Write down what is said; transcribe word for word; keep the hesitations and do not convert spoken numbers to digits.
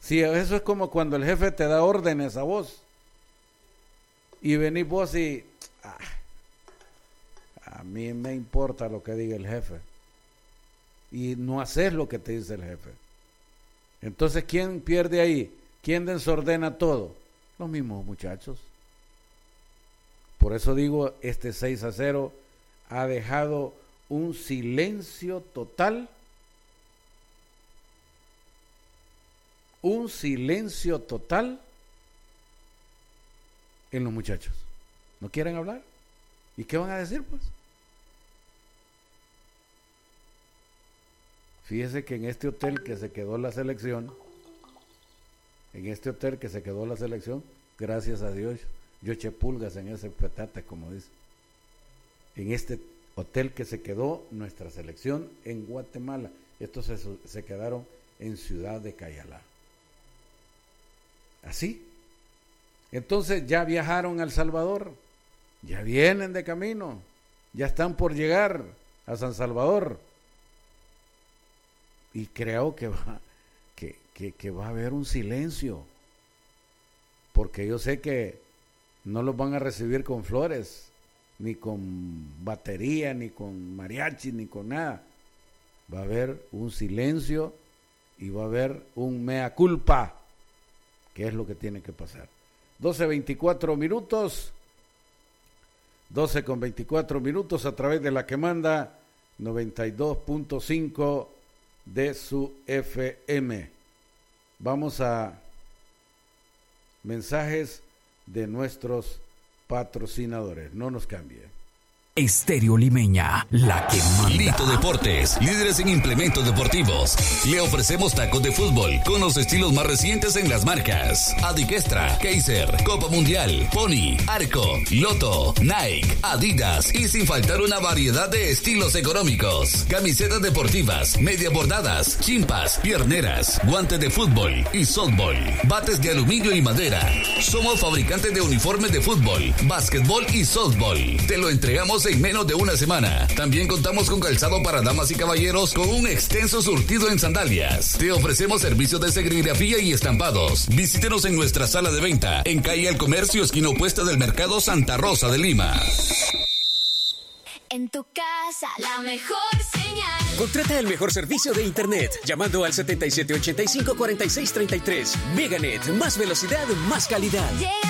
Sí, eso es como cuando el jefe te da órdenes a vos y venís vos y ah, a mí me importa lo que diga el jefe y no haces lo que te dice el jefe. Entonces, ¿quién pierde ahí? ¿Quién desordena todo? Los mismos muchachos. Por eso digo, este seis a cero ha dejado un silencio total, un silencio total en los muchachos. ¿No quieren hablar? ¿Y qué van a decir, pues? Fíjese que en este hotel que se quedó la selección, en este hotel que se quedó la selección, gracias a Dios, yo eché pulgas en ese petate, como dice. En este hotel que se quedó nuestra selección en Guatemala. Estos se, se quedaron en Ciudad de Cayalá. Así. Entonces ya viajaron a El Salvador, ya vienen de camino, ya están por llegar a San Salvador. Y creo que va, que, que, que va a haber un silencio, porque yo sé que no los van a recibir con flores, ni con batería, ni con mariachi, ni con nada. Va a haber un silencio y va a haber un mea culpa, que es lo que tiene que pasar. doce veinticuatro minutos, doce con veinticuatro minutos a través de la que manda noventa y dos punto cinco de su F M. Vamos a mensajes de nuestros patrocinadores. No nos cambie. Estéreo Limeña, la que manda. Lito Deportes, líderes en implementos deportivos. Le ofrecemos tacos de fútbol con los estilos más recientes en las marcas Adiquestra, Kaiser, Copa Mundial, Pony, Arco, Loto, Nike, Adidas y sin faltar una variedad de estilos económicos. Camisetas deportivas, media bordadas, chimpas, pierneras, guantes de fútbol y softball, bates de aluminio y madera. Somos fabricantes de uniformes de fútbol, básquetbol y softball. Te lo entregamos en menos de una semana. También contamos con calzado para damas y caballeros con un extenso surtido en sandalias. Te ofrecemos servicios de serigrafía y estampados. Visítenos en nuestra sala de venta en calle El Comercio, esquina opuesta del Mercado Santa Rosa de Lima. En tu casa, la mejor señal. Contrata el mejor servicio de internet llamando al setenta y siete ochenta y cinco cuarenta y seis treinta y tres. Meganet, más velocidad, más calidad. Llega